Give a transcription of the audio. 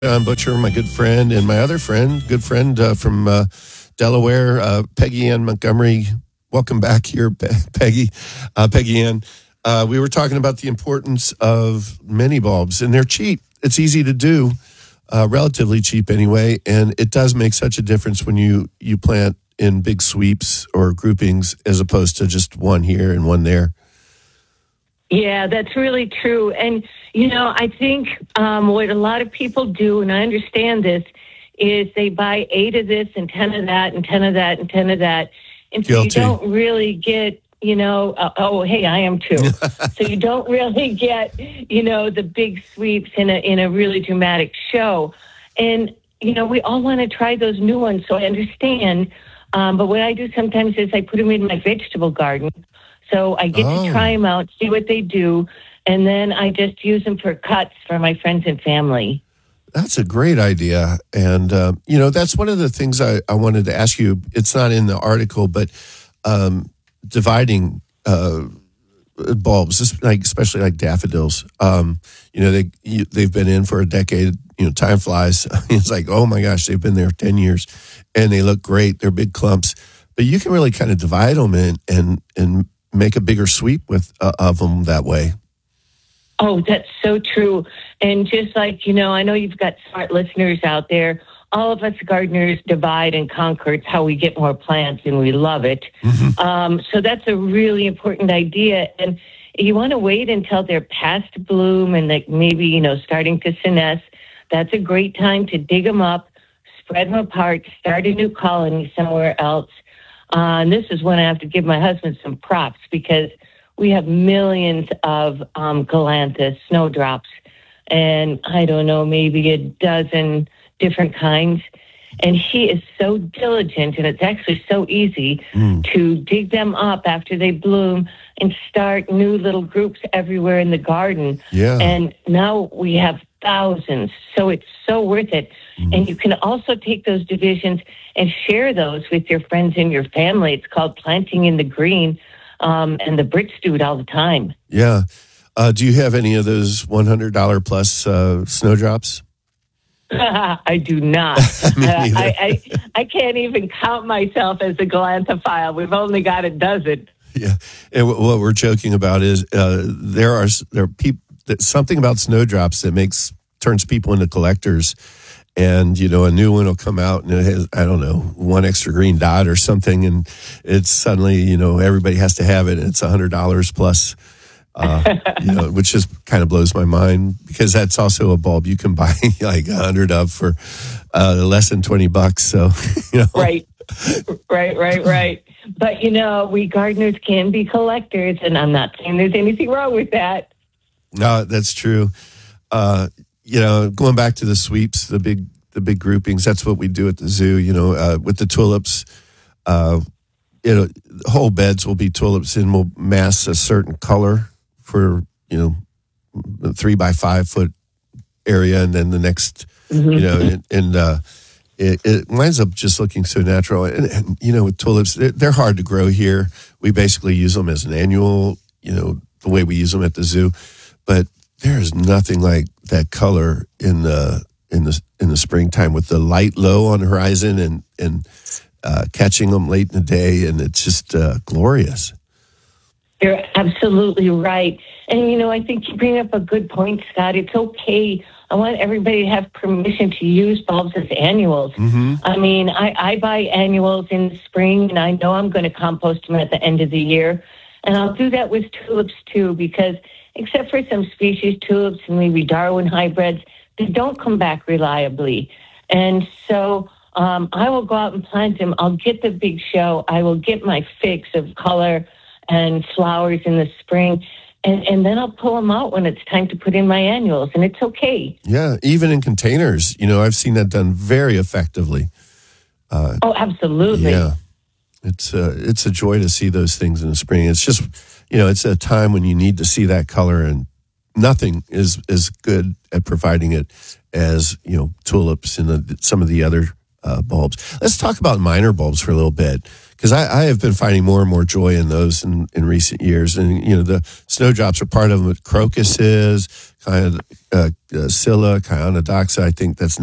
John Butcher, my good friend, and my other friend, good friend from Delaware, Peggy Ann Montgomery. Welcome back here, Peggy. Peggy Ann. We were talking about the importance of mini bulbs, and they're cheap. It's easy to do, relatively cheap anyway, and it does make such a difference when you plant in big sweeps or groupings as opposed to just one here and one there. Yeah, that's really true. And, I think what a lot of people do, and I understand this, is they buy 8 of this and 10 of that and 10 of that and 10 of that. And so Guilty. you don't really get, hey, I am too. So you don't really get, the big sweeps in a really dramatic show. And, we all want to try those new ones, so I understand. But what I do sometimes is I put them in my vegetable garden. So I get to try them out, see what they do, and then I just use them for cuts for my friends and family. That's a great idea. And, that's one of the things I wanted to ask you. It's not in the article, but dividing bulbs, especially like daffodils. They've been in for a decade. Time flies. It's like, oh my gosh, they've been there 10 years, and they look great. They're big clumps. But you can really kind of divide them and make a bigger sweep of them that way. Oh, that's so true. And just like, I know you've got smart listeners out there. All of us gardeners divide and conquer. It's how we get more plants, and we love it. Mm-hmm. So that's a really important idea. And you want to wait until they're past bloom and maybe, starting to senesce. That's a great time to dig them up, spread them apart, start a new colony somewhere else. And this is when I have to give my husband some props, because we have millions of galanthus snowdrops, and I don't know, maybe a dozen different kinds. And he is so diligent, and it's actually so easy to dig them up after they bloom and start new little groups everywhere in the garden. Yeah. And now we have thousands, so it's so worth it. And you can also take those divisions and share those with your friends and your family. It's called Planting in the Green, and the Brits do it all the time. Yeah. Do you have any of those $100 plus snowdrops? I do not. I can't even count myself as a galanthophile. We've only got a dozen. Yeah. And what we're joking about is there are something about snowdrops that turns people into collectors. And, a new one will come out and it has, I don't know, one extra green dot or something. And it's suddenly, everybody has to have it. And it's $100 plus, which just kind of blows my mind, because that's also a bulb you can buy like 100 of for less than $20. So, Right. But, we gardeners can be collectors, and I'm not saying there's anything wrong with that. No, that's true. Going back to the sweeps, the big groupings, that's what we do at the zoo, with the tulips. Whole beds will be tulips, and we'll mass a certain color for, 3 by 5 foot area. And then the next, it winds up just looking so natural. And with tulips, they're hard to grow here. We basically use them as an annual, the way we use them at the zoo. But there is nothing like that color in the springtime, with the light low on the horizon and catching them late in the day, and it's just glorious. You're absolutely right. And, I think you bring up a good point, Scott. It's okay. I want everybody to have permission to use bulbs as annuals. Mm-hmm. I mean, I buy annuals in the spring, and I know I'm going to compost them at the end of the year. And I'll do that with tulips, too, because except for some species tulips and maybe Darwin hybrids, they don't come back reliably. And so I will go out and plant them. I'll get the big show. I will get my fix of color and flowers in the spring. And then I'll pull them out when it's time to put in my annuals, and it's okay. Yeah, even in containers. I've seen that done very effectively. Absolutely. Yeah. It's a joy to see those things in the spring. It's just, it's a time when you need to see that color, and nothing is as good at providing it as, tulips and some of the other bulbs. Let's talk about minor bulbs for a little bit, because I have been finding more and more joy in those in recent years. And, the snowdrops are part of them. Crocus is, kind of Scilla, Chionodoxa, I think that's